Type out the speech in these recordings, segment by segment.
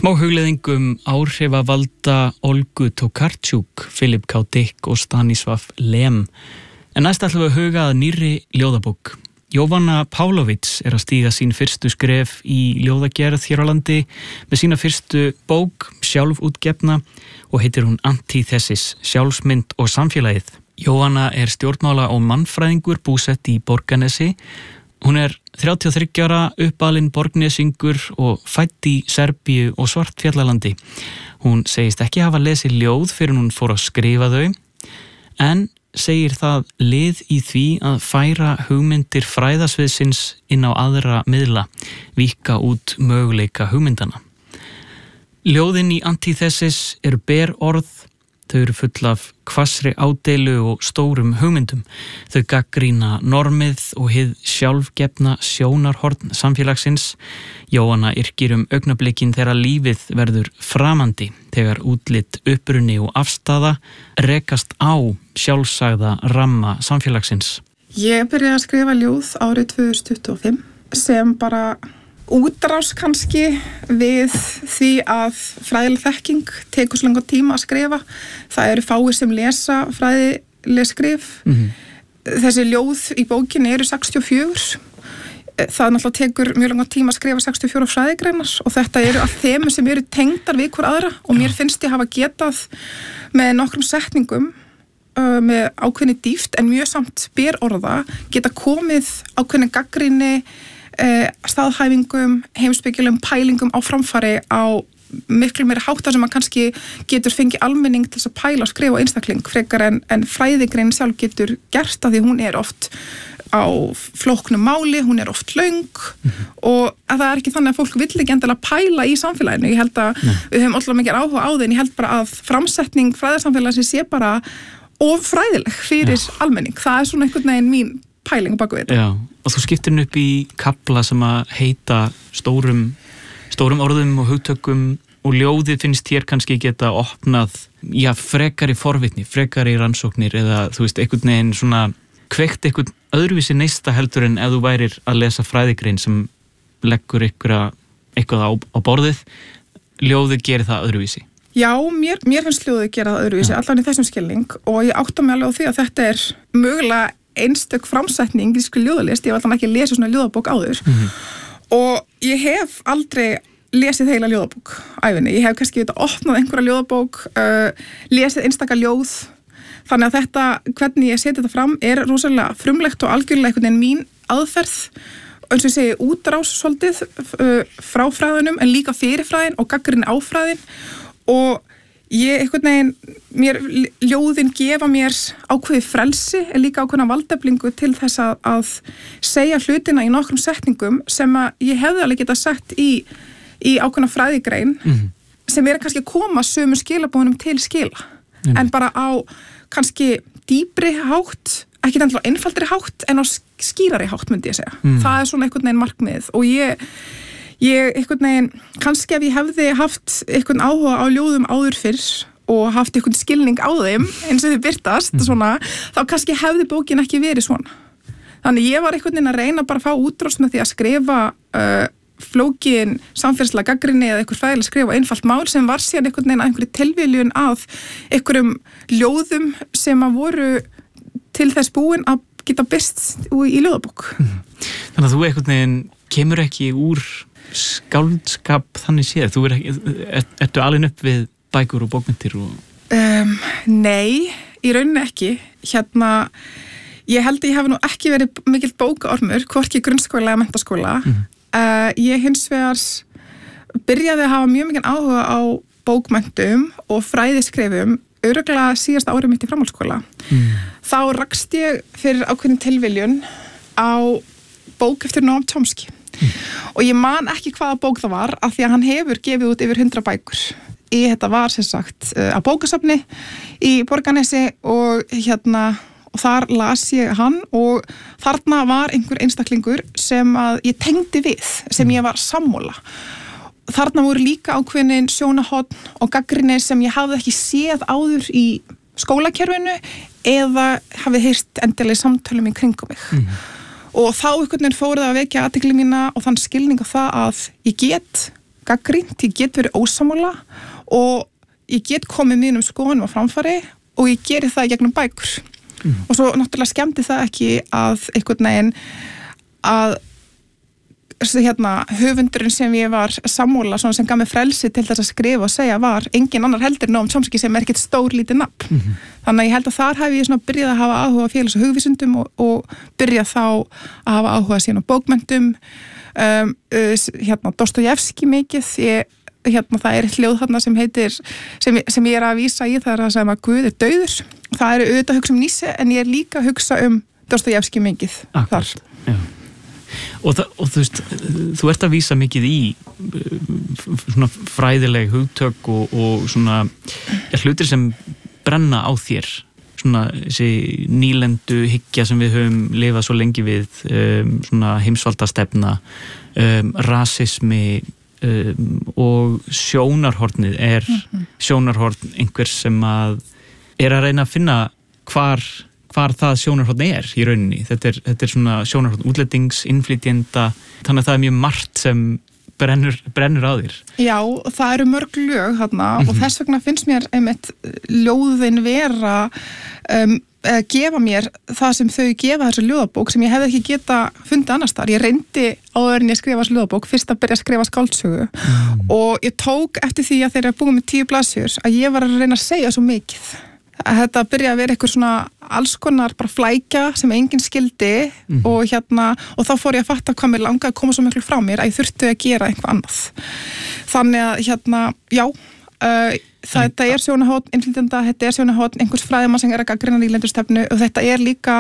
Smá hugleiðing áhrifavalda Olgu Tokarczuk, Philip K. Dick og Stanisław Lem. En næst ætlum við að huga að nýrri ljóðabók. Jovana Pavlović að stíga sín fyrstu skref í ljóðagerð hér á landi með sína fyrstu bók, sjálfútgefna, og heitir hún Antíthesis, sjálfsmynd og samfélagið. Jovana stjórnmála- og mannfræðingur búsett í Borgarnesi. Hún 33 ára, uppalinn borgnesingur og fædd í Serbíu og Svartfjallalandi. Hún segist ekki hafa lesið ljóð fyrir hún fór að skrifa þau, en segir það lið í því að færa hugmyndir fræðasviðsins inn á aðra miðla, víkka út möguleika hugmyndana. Ljóðin í Antíthesis ber orð, þau full af hvassri ádeilu og stórum hugmyndum. Þau gagnrýna normið og hið sjálfgefna sjónarhorn samfélagsins. Jóhanna yrkir augnablikin þegar lífið verður framandi, þegar útlit, uppruni og afstaða rekast á sjálfsagða ramma samfélagsins. Ég byrjaði að skrifa ljóð árið 2025 sem bara útrás kannski við því að fræðileg þekking tekur svo langan tíma að skrifa. Það eru fáir sem lesa fræðileg skrif. Þessi ljóð í bókinni eru 64. Það náttúrulega tekur mjög langan tíma að skrifa 64 fræðigreinar og þetta eru allt þemu sem eru tengdar við hver aðra og mér finnst ég hafa getað með nokkrum setningum með ákveðni dýpt en mjög samt berorða geta komið ákveðni gagnrýni staðhæfingum, heimspekilegum pælingum á framfæri á miklu meiri háttar sem maður kannski getur fengið almenning til þess að pæla og skrifa á einstakling frekar en fræðigrein sjálf getur gert af því hún oft á flóknu máli, hún oft löng og að það ekki þannig að fólk vill ekki endilega pæla í samfélaginu. Ég held að við höfum alltaf mikið áhuga á því en ég held bara að framsetning fræðarsamfélagsins sé bara of fræðileg fyrir almenning. Það svona einhvern veginn mín pæling baku við þetta. Já, og þú skiptir henni upp í kafla sem að heita stórum orðum og hugtökum og ljóðið finnst hér kannski geta opnað, frekari forvitni, frekari rannsóknir eða þú veist, einhvern veginn svona kveikt einhvern öðruvísi neista heldur en ef þú værir að lesa fræðigrein sem leggur eitthvað á borðið. Ljóðið gerir það öðruvísi. Já, mér finnst ljóðið gera það öðruvísi, allan í þessum skilning og ég átta mig alveg á því að þetta mögulega einstök framsetning í ljóðalist, ég hef alltaf ekki lesið svona ljóðabók áður og ég hef aldrei lesið heila ljóðabók ævinni, ég hef kannski opnað einhverja ljóðabók, lesið einstaka ljóð, þannig að þetta, hvernig ég seti þetta fram rosalega frumlegt og algjörlega einhvern veginn mín aðferð, eins og ég segi útrás svolítið frá fræðunum en líka fyrir fræðin og gagnrýni á fræðin og ég einhvern veginn, ljóðin gefa mér ákveðið frelsi en líka ákveðna valdeflingu til þess að segja hlutina í nokkrum setningum sem að ég hefði alveg getað sagt í ákveðna fræðigrein sem kannski að koma sömu skilabóðunum til skila en bara á kannski dýpri hátt, ekki endilega einfaldri hátt en á skýrari hátt myndi ég segja. Það svona einhvern veginn markmið og ég einhvern veginn, kannski ef ég hefði haft einhvern áhuga á ljóðum áður fyrr og haft einhvern skilning á þeim eins og þau birtast svona, þá kannski hefði bókin ekki verið svona. Þannig ég var einhvern veginn að reyna bara að fá útrás með því að skrifa flókin samfélagslega gagnrýni eða einhver fræðilega skrifa einfalt mál sem var síðan einhvern veginn að einhverju tilviljun að einhverjum ljóðum sem að voru til þess búin að geta birst í ljóðabók. Þannig að þú einhvern veginn kemur ekki úr skáldskap þannig séð, þú ertu alveg upp við bækur og bókmyndir og... Nei, í rauninni ekki. Ég held að ég hafi nú ekki verið mikill bókaormur, hvorki grunnskóla eða menntaskóla. Ég hins vegar byrjaði að hafa mjög mikinn áhuga á bókmenntum og fræðiskrifum örugglega síðasta árið mitt í framhaldsskóla. Þá rakst ég fyrir ákveðin tilviljun á bók eftir Noam Chomsky. Og ég man ekki hvaða bók það var af því að hann hefur gefið út yfir 100 bækur. Þetta var sem sagt á bókasafni í Borgarnesi og og þar las ég hann og þarna var einhver einstaklingur sem að ég tengdi við, sem ég var sammála. Þarna voru líka ákveðin sjónarhorn og gagnrýni sem ég hafði ekki séð áður í skólakerfinu eða hafði heyrt endilega í samtölum í kringum mig. Og þá einhvern veginn fór það að vekja athygli mína og þann skilning á það að ég get gagnrýnt, ég get verið ósammála og ég get komið mínum skoðunum á framfæri og ég geri það í gegnum bækur. Og svo náttúrulega skemmti það ekki að einhvern veginn að höfundurinn sem ég var sammála, svona sem gaf mig frelsi til þess að skrifa og segja var engin annar heldur Noam Chomsky sem ekkert stór lítið nafn. Þannig að ég held að þar hef ég svona byrjað að hafa áhuga á félags- og hugvísindum og byrjað þá að hafa áhuga síðan á bókmenntum, Dostojevski mikið, það er hljóð þarna sem heitir, sem ég er að vísa í, það er að segja að Guð er dauður. Það eru auðvitað að hugsa um Nietzsche en ég er líka að hugsa um Dostojevski mikið þar. Já. Og þú veist, þú ert að vísa mikið í svona fræðileg hugtök og svona hlutir sem brenna á þér, svona þessi nýlendu hyggja sem við höfum lifað svo lengi við, svona heimsvaldastefna, rasismi og sjónarhornið er sjónarhorn einhvers sem að reyna að finna hvar það sjónarhorn er í rauninni. Þetta er svona sjónarhorn útlendings, innflytjenda, þannig að það er mjög margt sem brennur á þér. Já, það eru mörg lög þarna og þess vegna finnst mér einmitt ljóðin vera gefa mér það sem þau gefa þessu ljóðabók sem ég hefði ekki geta fundið annars þar. Ég reyndi áður en ég skrifa þessu ljóðabók fyrst að byrja að skrifa skáldsögu og ég tók eftir því að þegar ég búið með 10 blaðsíður að ég var að reyna að segja svo mikið. Að þetta byrja að vera eitthvað svona alls konar bara flækja sem enginn skildi og þá fór ég að fatta hvað mér langaði að koma svo miklu frá mér að ég þurfti að gera eitthvað annað. Þannig að já, þetta er sjónarhorn innflytjenda, þetta er sjónarhorn einhvers fræðimann sem er að gagnrýna nýlendustefnu og þetta er líka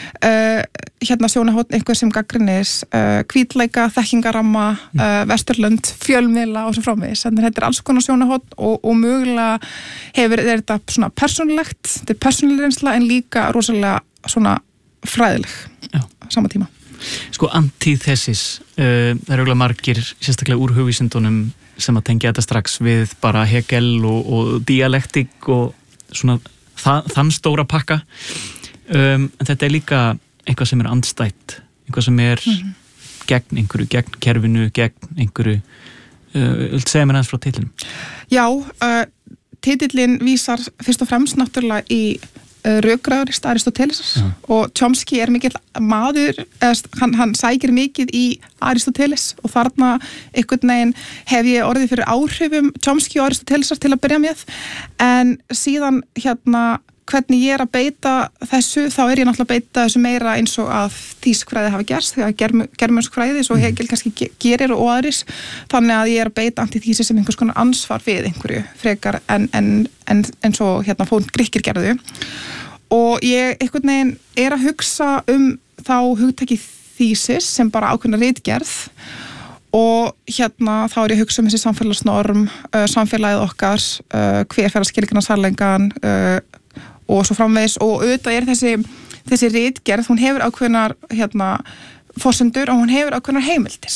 sjónarhorn einhver sem gagnrýnis hvítleika, þekkingaramma, vesturlönd, fjölmiðla og svo framvegis. Þannig þetta er alls konar sjónarhorn og mögulega er þetta svona persónulegt, þetta er persónuleg reynsla en líka rosalega svona fræðileg á sama tíma. Sko antíthesis, það eru eiginlega margir sérstaklega úr hugvísindunum sem að tengja þetta strax við bara Hegel og dialektik og svona þann stóra pakka. En þetta er líka eitthvað sem er andstætt, eitthvað sem er gegn einhverju, gegn kerfinu, gegn einhverju. Viltu segja mér aðeins frá titlinum? Já, titillinn vísar fyrst og fremst náttúrulega í rökræðurist Aristótelesar og Chomsky er mikill maður, hann sækir mikið í Aristóteles og þarna einhvern veginn hef ég orðið fyrir áhrifum Chomsky og Aristótelesar til að byrja með en síðan hvernig ég er að beita þessu, þá er ég náttúrulega að beita þessu meira eins og að þýskfræði hafi gerst, þegar germönskfræði svo Hegel kannski gerir og aðris þannig að ég er að beita antíþísis sem einhvers konar ansvar við einhverju frekar en svo fórum Grikkir gerðu og ég einhvern veginn er að hugsa þá hugtaki þísis sem bara ákveðna ritgerð og þá er ég að hugsa þessi samfélagsnorm, samfélagið okkar, hver fer að skilgreina sannleikann og svo framvegis og auðvitað er þessi ritgerð, hún hefur ákveðnar forsendur og hún hefur ákveðnar heimildis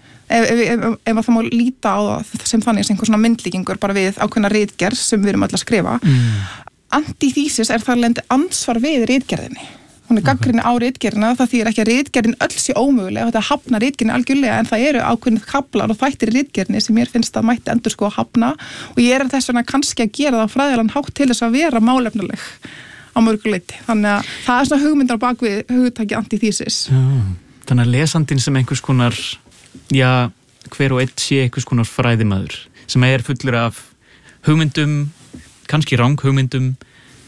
ef það má líta á það sem þannig sem einhver svona myndlíkingur bara við ákveðnar ritgerð sem við erum öll að skrifa antíþísis er þar lendi ansvar við ritgerðinni hún er gagnrýni á ritgerðina, það þýðir ekki að ritgerðin öll sé ómögulega, þetta hafna ritgerðin algjörlega en það eru ákveðnir kaflar og þættir í ritgerðinni sem mér finnst að mætti endurskoða að hafna og ég er þess vegna kannski að gera það fræðilegan hátt til þess að vera málefnuleg á mörgu leyti, þannig að það er svona hugmyndar á bakvið hugtakið antíþísis. Þannig að lesandinn sem einhvers konar, hver og einn sé einhvers konar fræðimaður sem er fullur af hugmyndum, kannski ranghugmyndum,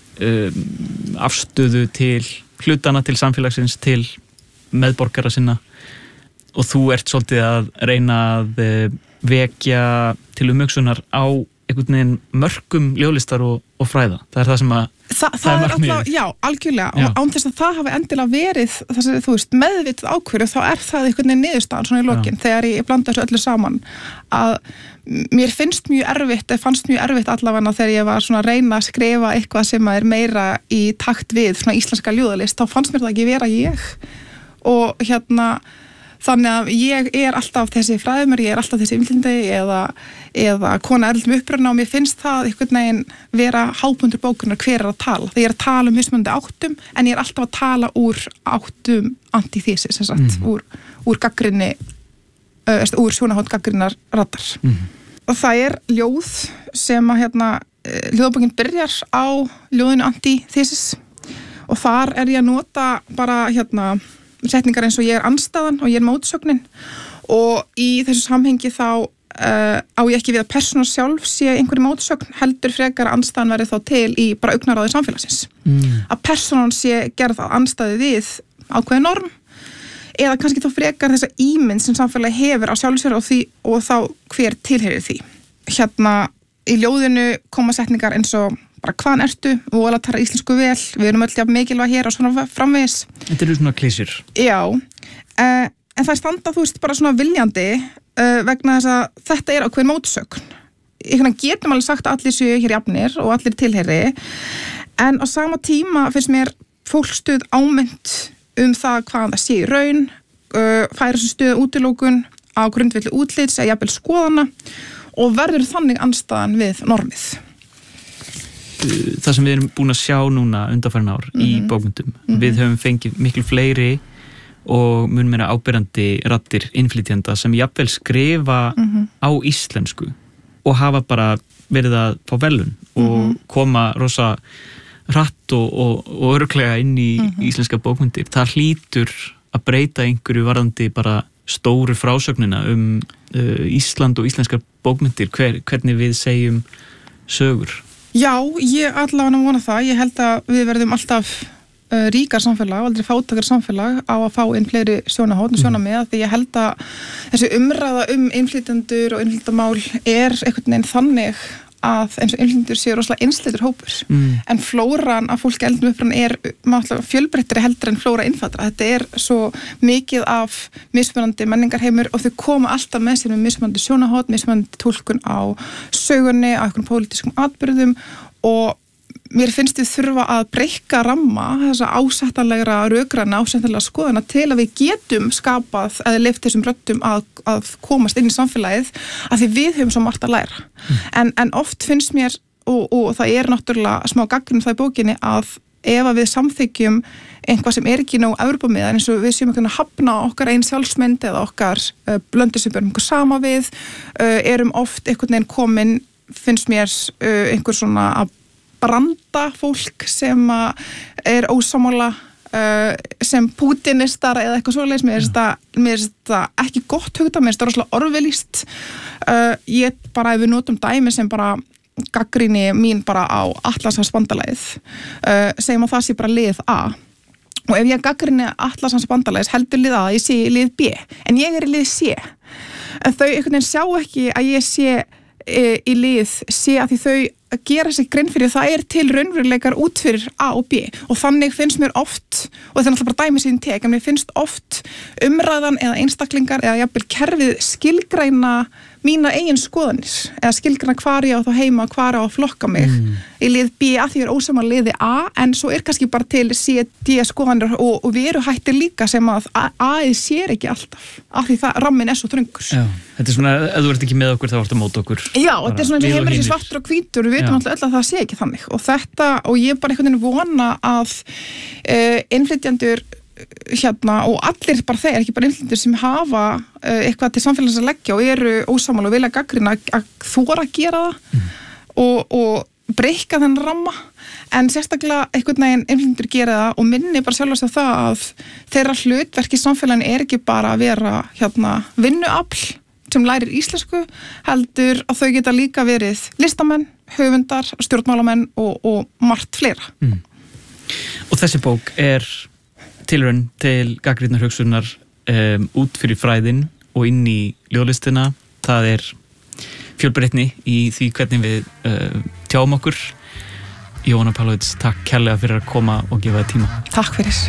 afstöðu til hlutana til samfélagsins, til meðborgara sinna og þú ert svolítið að reyna að vekja til umhugsunar á einhvern veginn mörkum ljóðlistar og fræða. Það er það sem að það er alltaf, já, algjörlega og án þess að það hafi endilega verið þess að þú veist, meðvitað ákvörðu þá er það einhvern veginn niðurstaðan svona í lokin þegar ég blanda þessu öllu saman að mér fannst mjög erfitt allavega þegar ég var svona að reyna að skrifa eitthvað sem er meira í takt við svona íslenska ljóðalist, þá fannst mér það ekki vera ég og þannig að ég er alltaf þessi fræðimur, ég er alltaf þessi innflytjandi eða kona erlendum uppruna og mér finnst það einhvern veginn vera hápundur bókunar hver er að tala. Þegar ég er að tala mismunandi áttum en ég er alltaf að tala úr áttum antíþísis, úr gagnrýni úr sjónarhótt gagnrýnar radar. Og það ljóð sem að ljóðabókin byrjar á ljóðinu Antithesis og þar ég að nota bara setningar eins og ég andstæðan og ég mótsögnin og í þessu samhengi þá á ég ekki við að persóna sjálf sé einhverju mótsögn heldur frekar að andstæðan verði þá til í bara augnaráði samfélagsins. Að persónan sé gerð að andstæði við ákveðin norm eða kannski þá frekar þessa ímynd sem samfélagi hefur á sjálfu sér og þá hver tilheyrir því. Í ljóðinu koma setningar eins og bara hvaðan ertu, voðalega tala íslensku vel, við erum öll jafn mikilvæg hér og svona framvegis. Þetta eru svona klísjur. Já, en það standa bara svona viljandi vegna þess að þetta ákveðin mótsögn. Getum alveg sagt að allir séu hér jafnir og allir tilheyri, en á sama tíma finnst mér fólksstuð ámynd það hvaðan það sé í raun, færa þessu stuð útilókun á grundvelli útlits eða jafnvel skoðana og verður þannig andstæðan við normið. Það sem við erum búin að sjá núna undanfarin ár í bókmyndum, við höfum fengið miklu fleiri og mun meira áberandi raddir innflytjenda sem jafnvel skrifa á íslensku og hafa bara verið að fá velun og koma rosa hratt og örugglega inn í íslenska bókmyndir. Það hlýtur að breyta einhverju varðandi bara stóru frásögnina Ísland og íslenskar bókmyndir, hvernig við segjum sögur. Já, ég allavega vona það. Ég held að við verðum alltaf ríkar samfélag, aldrei fátakar samfélag á að fá inn fleiri sjónarhorn og sjónarmið því ég held að þessi umræða innflytjendur og innflytjendamál einhvern veginn þannig að eins og innflytjendur séu rosalega einsleitur hópur en flóran af fólki eldnum upprann fjölbreyttari heldur en flóra innfæddra. Þetta svo mikið af mismunandi menningarheimur og þau koma alltaf með sér með mismunandi sjónarhorn, mismunandi túlkun á sögunni, á einhverjum pólitískum atburðum og mér finnst við þurfa að breikka ramma þessa ásættanlegra rökræna ásættanlega skoðana til að við getum skapað eða leyft þessum röddum að komast inn í samfélagið að því við höfum svo margt að læra. En oft finnst mér og það náttúrulega smá gagnrýni það í bókinni að ef að við samþykjum einhvað sem ekki nóg Evrópamiðað eins og við séum að hafna okkar einn sjálfsmynd eða okkar blöndu sem björum einhver sama við erum oft einhvern veginn komin finnst mér einhver svona að branda fólk sem ósammála sem pútinistar eða eitthvað svoleiðis. Mér finnst þetta ekki gott hugta, mér finnst þetta rosalega orwellískt. Ég bara ef við notum dæmi sem bara gagnrýni mín bara á Atlantshafsbandalagið segjum að það sé bara lið A og ef ég gagnrýni Atlantshafsbandalagið heldur lið A ég sé í lið B en ég í lið C en þau einhvern veginn sjá ekki að ég sé í lið C að því þau að gera sig grein fyrir það til raunveruleikar út fyrir A og B og þannig finnst mér oft og þetta náttúrulega bara dæmi sín tek en mér finnst oft umræðan eða einstaklingar eða jafnvel kerfið skilgreina mína eigin skoðanir eða skilgreina hvar ég á þá heima hvar á að flokka mig í lið B að því ósammála liði A en svo kannski bara til C, D skoðanir og við erum hættir líka sem að A-ið sér ekki alltaf af því það rammin svo þröngur. Já, þetta svona, ef þú ert ekki með okkur þá ertu mót okkur. Já, þetta svona eins og heimur þessi svartur og hvítur við veitum alltaf öll að það sé ekki þannig og þetta og ég bara einhvern veginn vona að innflytjendur og allir bara þeir, ekki bara innflytjendur sem hafa eitthvað til samfélags að leggja og eru ósammála og vilja gagnrýna að þora að gera það og breikka þennan ramma en sérstaklega einhvern veginn innflytjendur gera það og minni bara sjálfast að það að þeirra hlutverk í samfélaginu ekki bara að vera vinnuafl sem lærir íslensku heldur að þau geta líka verið listamenn, höfundar, stjórnmálamenn og margt fleira. Og þessi bók tilraun til gagnrýnar hugsunar út fyrir fræðin og inn í ljóðlistina. Það fjölbreytni í því hvernig við tjáum okkur. Jóhanna Pálovits, takk kærlega fyrir að koma og gefa þér tíma. Takk fyrir.